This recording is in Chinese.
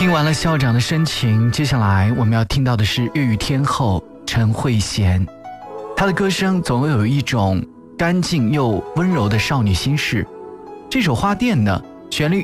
听完了校长的深情，接下来我们要听到的是粤语天后陈慧娴。她的歌声总有一种干净又温柔的少女心事。这首《花店》呢，旋律